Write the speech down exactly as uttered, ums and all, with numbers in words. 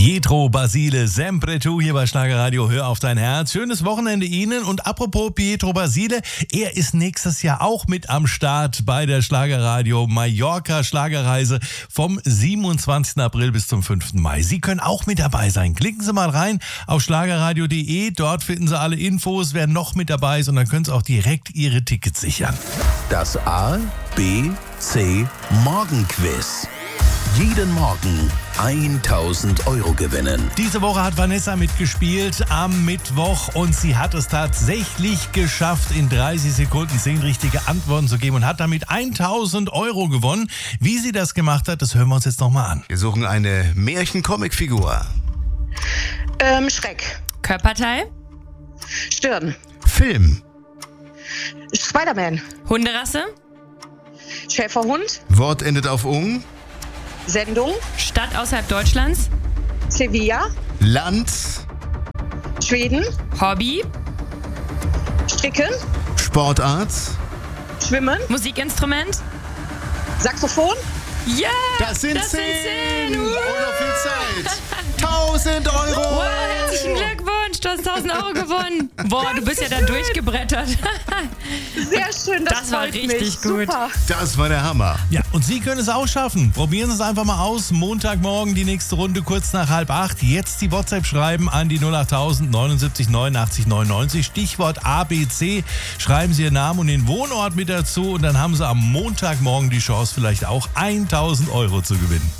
Pietro Basile, sempre tu hier bei Schlagerradio, hör auf dein Herz. Schönes Wochenende Ihnen. Und apropos Pietro Basile, er ist nächstes Jahr auch mit am Start bei der Schlagerradio Mallorca Schlagerreise vom siebenundzwanzigsten April bis zum fünften Mai. Sie können auch mit dabei sein. Klicken Sie mal rein auf schlagerradio punkt de. Dort finden Sie alle Infos, wer noch mit dabei ist, und dann können Sie auch direkt Ihre Tickets sichern. Das A, B, C Morgenquiz. Jeden Morgen tausend Euro gewinnen. Diese Woche hat Vanessa mitgespielt am Mittwoch und sie hat es tatsächlich geschafft, in dreißig Sekunden zehn richtige Antworten zu geben und hat damit tausend Euro gewonnen. Wie sie das gemacht hat, das hören wir uns jetzt nochmal an. Wir suchen eine Märchen-Comic-Figur. Ähm, Schreck. Körperteil. Stirn. Film. Spider-Man. Hunderasse. Schäferhund. Wort endet auf ung. Sendung. Stadt außerhalb Deutschlands. Sevilla. Land. Schweden. Hobby. Stricken. Sportart. Schwimmen. Musikinstrument. Saxophon. Ja! Das sind das zehn! Sind zehn. Und noch viel Zeit! tausend Euro! Wow, herzlichen Glückwunsch, du hast tausend Euro gewonnen. Boah, du bist ja da durchgebrettert. Sehr schön, das, Das war freut richtig mich. gut. Super. Das war der Hammer. Ja, und Sie können es auch schaffen. Probieren Sie es einfach mal aus. Montagmorgen die nächste Runde, kurz nach halb acht. Jetzt die WhatsApp schreiben an die null achttausend neunundsiebzig neunundachtzig neunundneunzig. Stichwort A B C. Schreiben Sie Ihren Namen und den Wohnort mit dazu. Und dann haben Sie am Montagmorgen die Chance, vielleicht auch tausend Euro zu gewinnen.